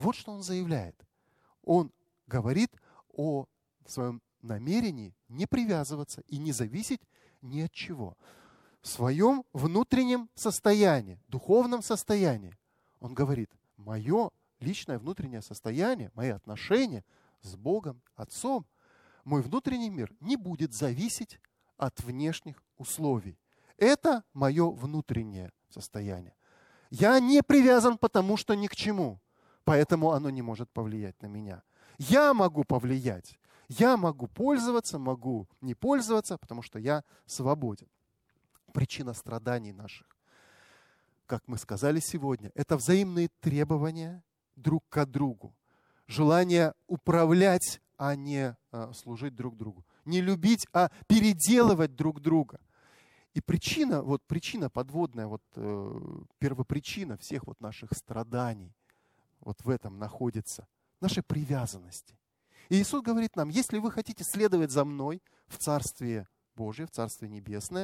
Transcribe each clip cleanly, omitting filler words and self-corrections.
Вот что он заявляет. Он говорит о своем намерении не привязываться и не зависеть ни от чего. В своем внутреннем состоянии, духовном состоянии. Он говорит, мое личное внутреннее состояние, мои отношения с Богом, Отцом, мой внутренний мир не будет зависеть от внешних условий. Это мое внутреннее состояние. Я не привязан потому, что ни к чему, поэтому оно не может повлиять на меня. Я могу повлиять. Я могу пользоваться, могу не пользоваться, потому что я свободен. Причина страданий наших, как мы сказали сегодня, это взаимные требования друг к другу. Желание управлять, а не служить друг другу. Не любить, а переделывать друг друга. И причина подводная, первопричина всех наших страданий в этом находится. Нашей привязанности. И Иисус говорит нам, если вы хотите следовать за мной в Царствие Божие, в Царствие Небесное,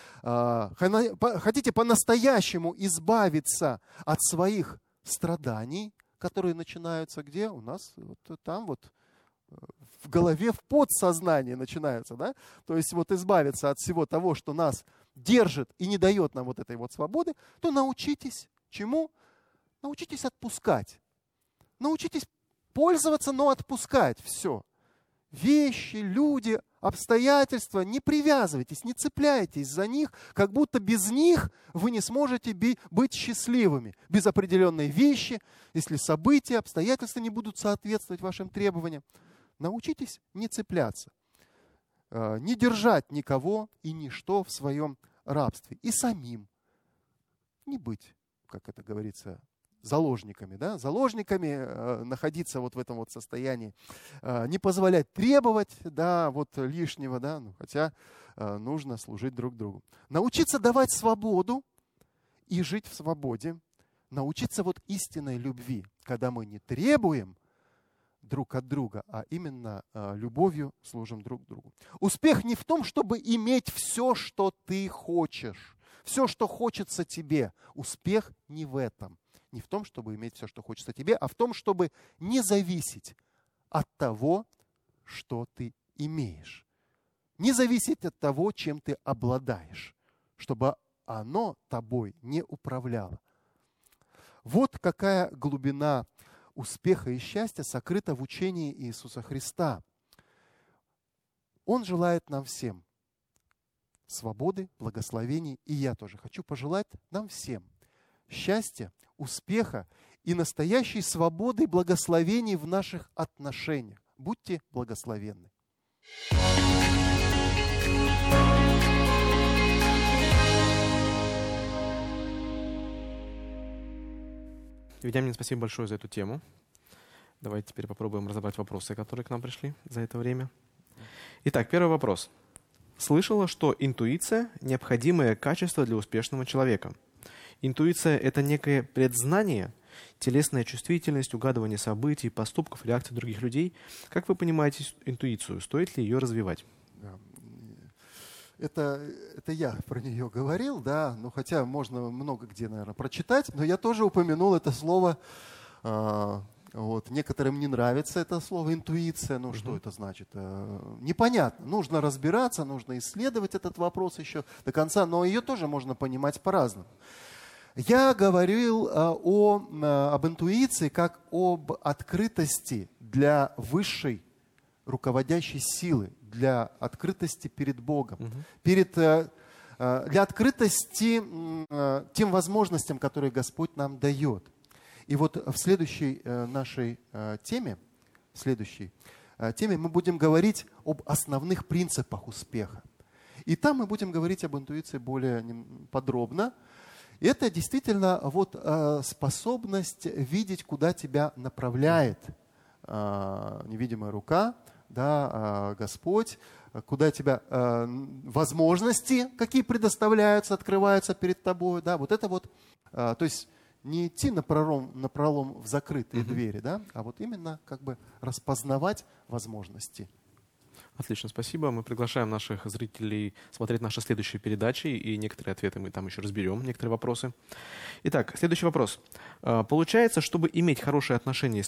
хотите по-настоящему избавиться от своих страданий, которые начинаются где? У нас там в голове, в подсознании начинаются, да? То есть избавиться от всего того, что нас держит и не дает нам этой свободы, то научитесь чему? Научитесь отпускать. Научитесь пользоваться, но отпускать все. Вещи, люди, обстоятельства, не привязывайтесь, не цепляйтесь за них, как будто без них вы не сможете быть счастливыми. Без определенной вещи, если события, обстоятельства не будут соответствовать вашим требованиям. Научитесь не цепляться, не держать никого и ничто в своем рабстве. И самим не быть, как это говорится, заложниками, да? Заложниками находиться в этом состоянии, не позволять требовать, да, лишнего, да, хотя нужно служить друг другу. Научиться давать свободу и жить в свободе, научиться истинной любви, когда мы не требуем друг от друга, а именно любовью служим друг другу. Успех не в том, чтобы иметь все, что ты хочешь, все, что хочется тебе. Успех не в этом. Не в том, чтобы иметь все, что хочется тебе, а в том, чтобы не зависеть от того, что ты имеешь. Не зависеть от того, чем ты обладаешь, чтобы оно тобой не управляло. Вот какая глубина успеха и счастья сокрыта в учении Иисуса Христа. Он желает нам всем свободы, благословений, и я тоже хочу пожелать нам всем счастья, успеха и настоящей свободы и благословений в наших отношениях. Будьте благословенны. Вениамин, спасибо большое за эту тему. Давайте теперь попробуем разобрать вопросы, которые к нам пришли за это время. Итак, первый вопрос. Слышала, что интуиция – необходимое качество для успешного человека. Интуиция – это некое предзнание, телесная чувствительность, угадывание событий, поступков, реакций других людей. Как вы понимаете интуицию? Стоит ли ее развивать? Это я про нее говорил, да, хотя можно много где, наверное, прочитать, но я тоже упомянул это слово. Некоторым не нравится это слово интуиция. Что это значит? Непонятно. Нужно разбираться, нужно исследовать этот вопрос еще до конца, но ее тоже можно понимать по-разному. Я говорил об интуиции как об открытости для высшей руководящей силы, для открытости перед Богом, для открытости тем возможностям, которые Господь нам дает. И в следующей нашей теме, мы будем говорить об основных принципах успеха. И там мы будем говорить об интуиции более подробно. И это действительно способность видеть, куда тебя направляет невидимая рука, да, Господь, куда тебя возможности, какие предоставляются, открываются перед тобой. Да, то есть не идти напролом в закрытые двери, да, а именно распознавать возможности. Отлично, спасибо. Мы приглашаем наших зрителей смотреть наши следующие передачи, и некоторые ответы мы там еще разберем, некоторые вопросы. Итак, следующий вопрос. Получается, чтобы иметь хорошие отношения